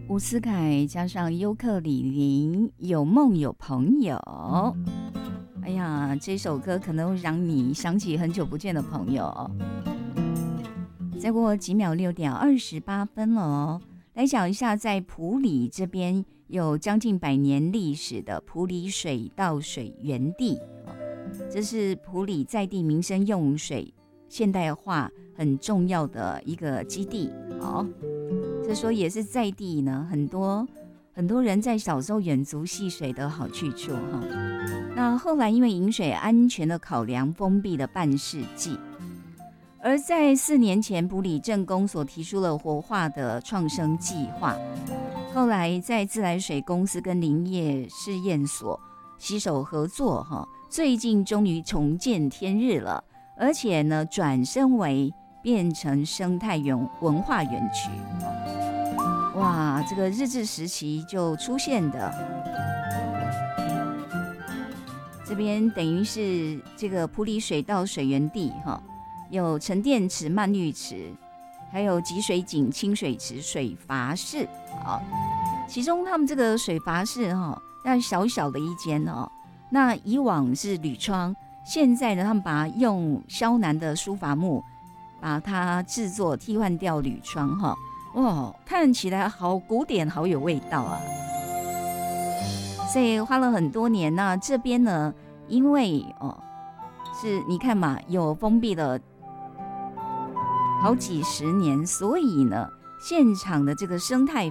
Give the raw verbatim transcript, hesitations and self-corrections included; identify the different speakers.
Speaker 1: 伍思凯加上尤克里里，有梦有朋友。哎呀，这首歌可能会让你想起很久不见的朋友。再过几秒，六点二十八分了哦。来讲一下，在埔里这边有将近百年历史的埔里水稻水源地，这是埔里在地民生用水现代化很重要的一个基地。好，这说也是在地呢，很多很多人在小时候远足戏水的好去处哈。那后来因为饮水安全的考量，封闭了半世纪。而在四年前，埔里镇公所提出了活化的创生计划，后来在自来水公司跟林业试验所携手合作哈，最近终于重见天日了，而且呢转身为变成生态园文化园区。哇，这个日治时期就出现的，这边等于是这个埔里水稻水源地哈。有沉淀池、漫浴池，还有集水井、清水池、水阀室。好，其中他们这个水阀室哈，那小小的一间哦，那以往是铝窗，现在呢，他们把它用萧南的书法木把它制作，替换掉铝窗哈。哇，看起来好古典，好有味道啊！所以花了很多年呢，这边呢，因为哦，是你看嘛，有封闭了好几十年，所以呢，现场的这个生态